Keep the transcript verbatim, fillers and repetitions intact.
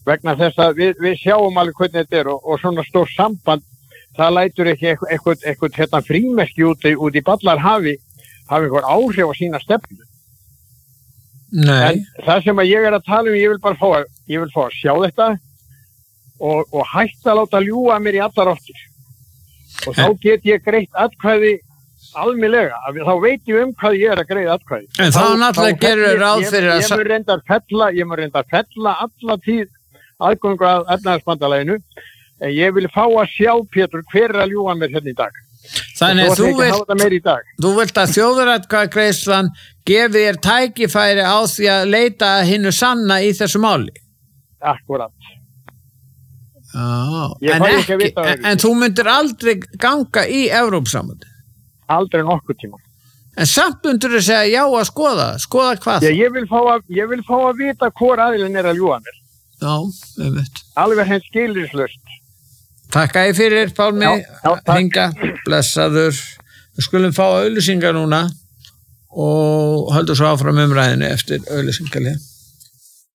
vegna þess að við, við sjáum alveg hvernig þetta er og, og svona stór samband, það lætur ekki eitthvað, eitthvað, eitthvað hérna frímerki út í, út í Ballarhafi hafa einhver áhrif á sína stefnu. Nei. En það sem að ég er að tala um, ég vil bara fá að, ég vil fá að sjá þetta og, og hætta að láta ljúga mér í allar áttir. Og þá get ég greitt atkvæði almennilega, þá veit ég um hvað ég er að greiða atkvæði. En þá náttúrulega gerur ráð fyrir að... Ég mun reyndar fella, ég mun reyndar fella alla tíð aðgöngu að efnahagsbandalaginu, en ég vil fá að sjá, Pétur, hver er að ljúga mér hérna í dag. Þannig að þú vilt, þú vilt að þjóðaratkvæðagreiðslan gefi þér tækifæri á því að leita hinnu sanna í þessu máli. Akkurat. Já, en, ekki, en, en þú myndir aldrei ganga í Evrópusambandið? Aldrei nokkuð tíma. En samt myndir þú segja já að skoða, skoða hvað? Já, ég vil fá að, ég vil fá að vita hvor aðilinn er að ljúga mér. Já, einmitt. Alveg henn skilyrðislaust. Takk að ég fyrir, Pálmi, Hinga, blessaður. Við skulum fá auglýsingar núna og höldum svo áfram umræðinu eftir auglýsingarlið.